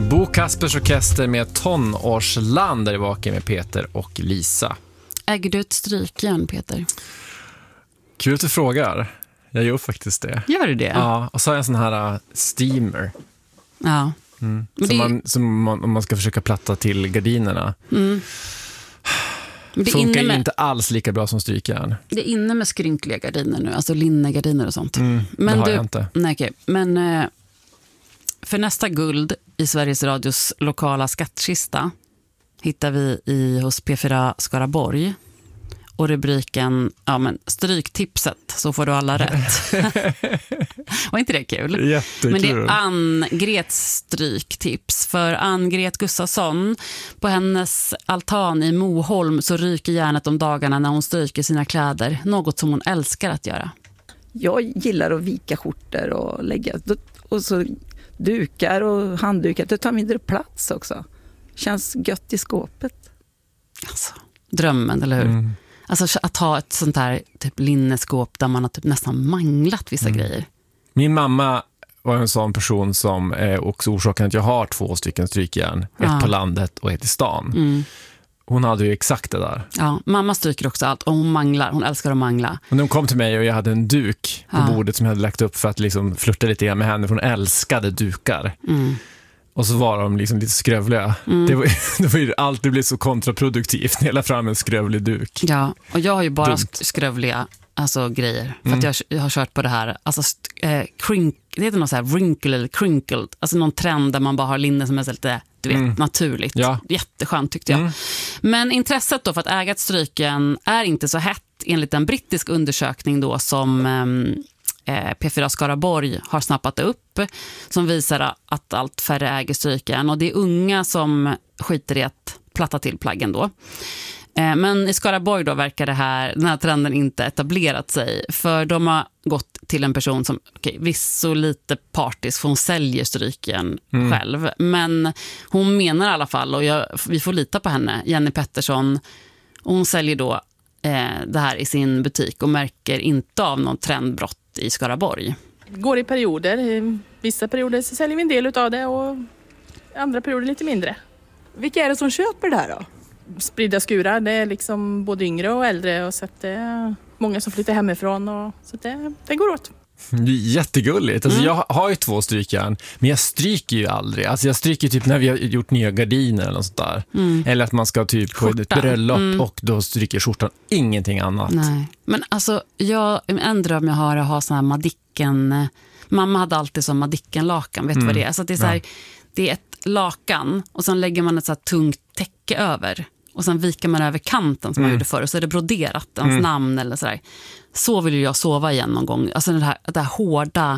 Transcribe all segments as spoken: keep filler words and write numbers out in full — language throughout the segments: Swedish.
Bo Kaspers Orkester med Tonårsland där tillbaka med Peter och Lisa. Äger du ett strykjärn, Peter? Kul att du frågar. Jag gör faktiskt det. Gör du det? Ja, och så har jag en sån här uh, steamer. Ja. Mm. Men som, det... man, som man, om man ska försöka platta till gardinerna. Mm. Men det funkar med... inte alls lika bra som strykjärn. Det är inne med skrynkliga gardiner nu, alltså linnegardiner och sånt. Mm, men det har du... jag inte. Nej, okej. Men eh, för nästa guld i Sveriges Radios lokala skattkista hittar vi i hos P fyra Skaraborg. Och rubriken, ja men stryktipset, så får du alla rätt. Var inte det kul? Jättekul. Men det är Ann-Grets stryktips. För Ann-Gret Gustafsson, på hennes altan i Moholm så ryker järnet om dagarna när hon stryker sina kläder. Något som hon älskar att göra. Jag gillar att vika skjortor och lägga, och så dukar och handdukar. Det tar mindre plats också. Känns gött i skåpet. Alltså, drömmen, eller hur? Mm. Alltså att ha ett sånt här typ linneskåp där man har typ nästan manglat vissa mm. grejer. Min mamma var en sån person som är också orsaken att jag har två stycken strykjärn. Ja. Ett på landet och ett i stan. Mm. Hon hade ju exakt det där. Ja, mamma stryker också allt och hon manglar. Hon älskar att mangla. Och när hon kom till mig och jag hade en duk på ja. bordet som jag hade lagt upp för att liksom flirta lite grann med henne. För hon älskade dukar. Mm. Och så var de liksom lite skrövliga. Mm. Det var, det var ju alltid blivit så kontraproduktivt när jag la fram en skrövlig duk. Ja, och jag har ju bara Dumt. skrövliga alltså, grejer. För mm. att jag, jag har kört på det här. Alltså, eh, crink, det heter något så här wrinkle eller crinkled. Alltså någon trend där man bara har linne som är så lite, du vet, mm. naturligt. Ja. Jätteskönt tyckte jag. Mm. Men intresset då för att äga ett stryken är inte så hett enligt en brittisk undersökning då som... Eh, P fyra Skaraborg har snappat upp som visar att allt färre äger stryken och det är unga som skiter i att platta till plaggen då. Men i Skaraborg då verkar det här, den här trenden inte etablerat sig för de har gått till en person som, okej, visst så lite partisk för hon säljer stryken mm. själv, men hon menar i alla fall och jag, vi får lita på henne, Jenny Pettersson, och hon säljer då eh, det här i sin butik och märker inte av någon trendbrott i Skaraborg. Går i perioder. I vissa perioder så säljer vi en del av det och andra perioder lite mindre. Vilka är det som köper det här då? Spridda skurar. Det är liksom både yngre och äldre och så att det är många som flyttar hemifrån och så att det, det går åt. Det är jättegulligt. Alltså, mm. Jag har ju två strykjärn, men jag stryker ju aldrig. Alltså, jag stryker typ när vi har gjort nya gardiner eller något sånt där. Mm. Eller att man ska typ på ett bröllop mm. och då stryker skjortan. Ingenting annat. Nej. Men alltså, jag, en dröm jag har är att ha sån här Madicken. Mamma hade alltid sån Madicken-lakan. Vet du mm. vad det är? Alltså, det är så här, ja. det är ett lakan och sen lägger man ett så här tungt täcke över. Och sen viker man över kanten som mm. man gjorde förr. Och så är det broderat, ens mm. namn eller sådär. Så vill ju jag sova igen någon gång. Alltså det här, det här hårda...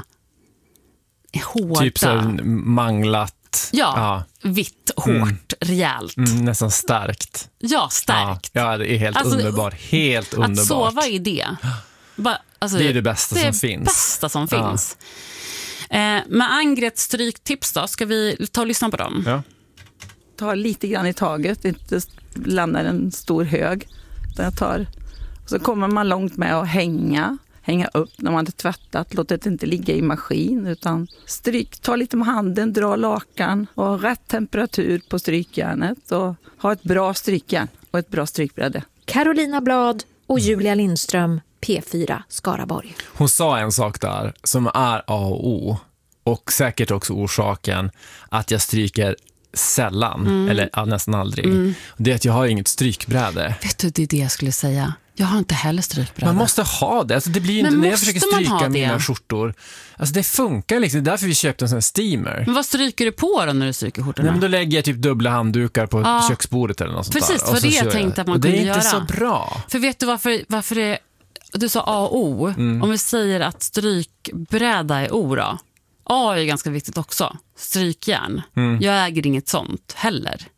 hårda. Typ så manglat. Ja, ja, vitt, hårt, mm. rejält. Mm, nästan starkt. Ja, starkt. Ja, ja det är helt alltså, underbart. Helt att underbart. Att sova i det. Bara, alltså, det är det bästa det som är finns. Det bästa som ja. finns. Eh, med Ann-Grets stryktips då, ska vi ta och lyssna på dem? Ja. Ta lite grann i taget, inte lämna en stor hög. Jag tar, och så kommer man långt med att hänga, hänga upp när man har tvättat, låt det inte ligga i maskin utan stryk, ta lite med handen, dra lakan och ha rätt temperatur på strykjärnet och ha ett bra strykjärn och ett bra strykbräde. Carolina Blad och Julia Lindström, P fyra Skaraborg. Hon sa en sak där som är A och O och säkert också orsaken att jag stryker sällan, mm. eller ja, nästan aldrig. Mm. Det är att jag har inget strykbräde. Vet du, det är det jag skulle säga. Jag har inte heller strykbräde. Man måste ha det. Alltså, det blir inte, när jag försöker stryka mina skjortor. Alltså det funkar liksom. Det är därför vi köpte en sån här steamer. Men vad stryker du på då när du stryker skjortorna? Nej, men då lägger jag typ dubbla handdukar på ah. köksbordet eller något sånt. Precis, där. för det jag tänkte att man kunde göra. Det är inte göra. så bra. För vet du varför, varför det, du sa A och O. Mm. Om vi säger att strykbräda är O då. A är ganska viktigt också. Strykjärn. Mm. Jag äger inget sånt heller.